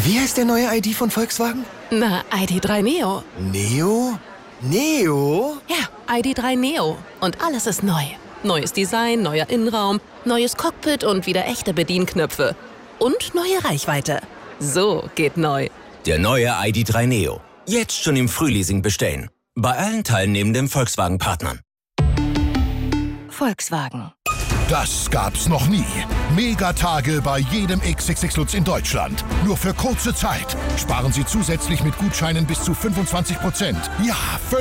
Wie heißt der neue ID von Volkswagen? Na, ID.3 Neo. Neo? Neo? Ja, ID.3 Neo. Und alles ist neu. Neues Design, neuer Innenraum, neues Cockpit und wieder echte Bedienknöpfe. Und neue Reichweite. So geht neu. Der neue ID.3 Neo. Jetzt schon im Frühleasing bestellen. Bei allen teilnehmenden Volkswagen-Partnern. Volkswagen. Das gab's noch nie. Megatage bei jedem XXX Lutz in Deutschland. Nur für kurze Zeit. Sparen Sie zusätzlich mit Gutscheinen bis zu 25%. Ja,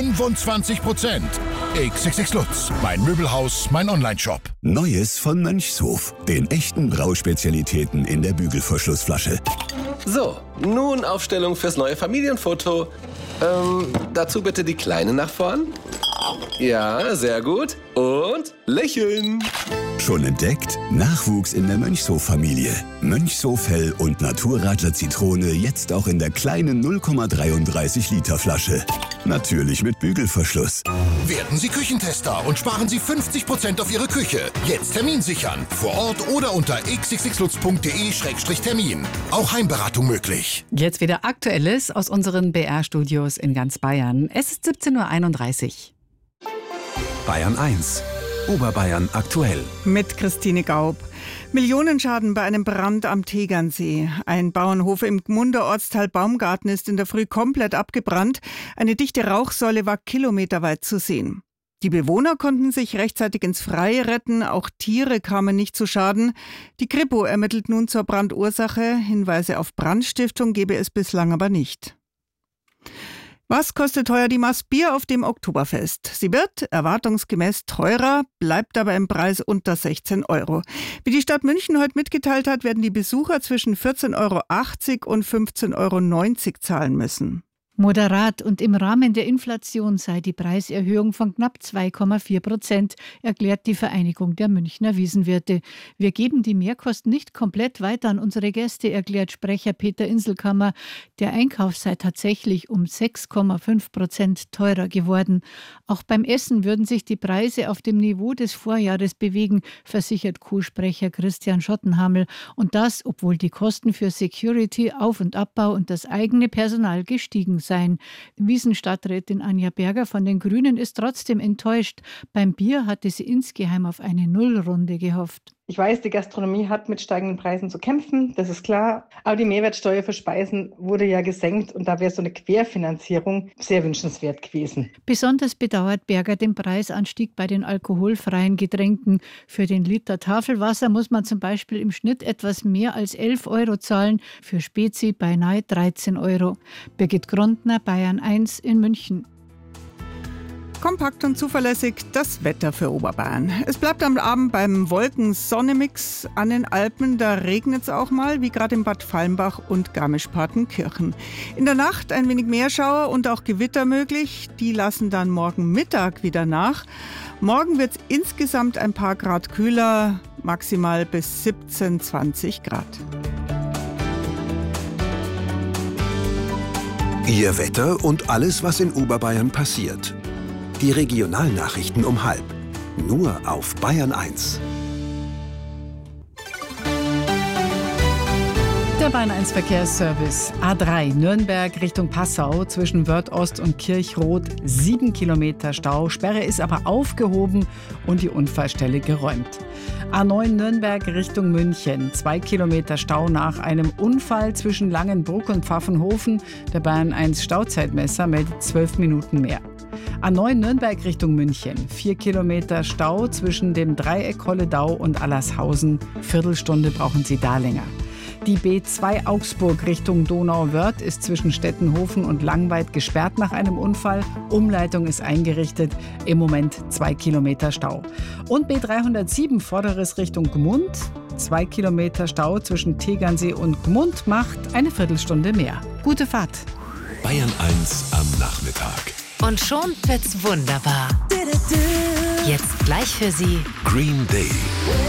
25%. XXX Lutz. Mein Möbelhaus, mein Onlineshop. Neues von Mönchshof. Den echten Brauspezialitäten in der Bügelverschlussflasche. So, nun Aufstellung fürs neue Familienfoto. Dazu bitte die Kleine nach vorn. Ja, sehr gut. Und lächeln. Schon entdeckt? Nachwuchs in der Mönchshof-Familie. Mönchshof Hell und Naturradler Zitrone jetzt auch in der kleinen 0,33 Liter Flasche. Natürlich mit Bügelverschluss. Werden Sie Küchentester und sparen Sie 50% auf Ihre Küche. Jetzt Termin sichern. Vor Ort oder unter xxxlutz.de/termin. Auch Heimberatung möglich. Jetzt wieder Aktuelles aus unseren BR-Studios in ganz Bayern. Es ist 17:31 Uhr. Bayern 1. Oberbayern aktuell. Mit Christine Gaub. Millionenschaden bei einem Brand am Tegernsee. Ein Bauernhof im Gmunder Ortsteil Baumgarten ist in der Früh komplett abgebrannt. Eine dichte Rauchsäule war kilometerweit zu sehen. Die Bewohner konnten sich rechtzeitig ins Freie retten, auch Tiere kamen nicht zu Schaden. Die Kripo ermittelt nun zur Brandursache. Hinweise auf Brandstiftung gebe es bislang aber nicht. Was kostet heuer die Maß Bier auf dem Oktoberfest? Sie wird erwartungsgemäß teurer, bleibt aber im Preis unter 16 Euro. Wie die Stadt München heute mitgeteilt hat, werden die Besucher zwischen 14,80 Euro und 15,90 Euro zahlen müssen. Moderat und im Rahmen der Inflation sei die Preiserhöhung von knapp 2,4%, erklärt die Vereinigung der Münchner Wiesenwirte. Wir geben die Mehrkosten nicht komplett weiter an unsere Gäste, erklärt Sprecher Peter Inselkammer. Der Einkauf sei tatsächlich um 6,5% teurer geworden. Auch beim Essen würden sich die Preise auf dem Niveau des Vorjahres bewegen, versichert Co-Sprecher Christian Schottenhamel. Und das, obwohl die Kosten für Security, Auf- und Abbau und das eigene Personal gestiegen sein. Wiesenstadträtin Anja Berger von den Grünen ist trotzdem enttäuscht. Beim Bier hatte sie insgeheim auf eine Nullrunde gehofft. Ich weiß, die Gastronomie hat mit steigenden Preisen zu kämpfen, das ist klar. Aber die Mehrwertsteuer für Speisen wurde ja gesenkt und da wäre so eine Querfinanzierung sehr wünschenswert gewesen. Besonders bedauert Berger den Preisanstieg bei den alkoholfreien Getränken. Für den Liter Tafelwasser muss man zum Beispiel im Schnitt etwas mehr als 11 Euro zahlen, für Spezi beinahe 13 Euro. Birgit Grundner, Bayern 1 in München. Kompakt und zuverlässig das Wetter für Oberbayern. Es bleibt am Abend beim Wolken-Sonne-Mix an den Alpen. Da regnet es auch mal, wie gerade in Bad Fallenbach und Garmisch-Partenkirchen. In der Nacht ein wenig Meerschauer und auch Gewitter möglich. Die lassen dann morgen Mittag wieder nach. Morgen wird es insgesamt ein paar Grad kühler, maximal bis 17, 20 Grad. Ihr Wetter und alles, was in Oberbayern passiert. Die Regionalnachrichten um 12:30. Nur auf Bayern 1. Der Bayern 1 Verkehrsservice. A3 Nürnberg Richtung Passau zwischen Wörth-Ost und Kirchroth. 7 Kilometer Stau. Sperre ist aber aufgehoben und die Unfallstelle geräumt. A9 Nürnberg Richtung München. 2 Kilometer Stau nach einem Unfall zwischen Langenbruck und Pfaffenhofen. Der Bayern 1 Stauzeitmesser meldet 12 Minuten mehr. A9 Nürnberg Richtung München. 4 Kilometer Stau zwischen dem Dreieck Holledau und Allershausen. Viertelstunde brauchen Sie da länger. Die B2 Augsburg Richtung Donauwörth ist zwischen Stettenhofen und Langweid gesperrt nach einem Unfall. Umleitung ist eingerichtet. Im Moment 2 Kilometer Stau. Und B307 Vorderes Richtung Gmund. 2 Kilometer Stau zwischen Tegernsee und Gmund macht eine Viertelstunde mehr. Gute Fahrt. Bayern 1 am Nachmittag. Und schon wird's wunderbar. Jetzt gleich für Sie Green Day.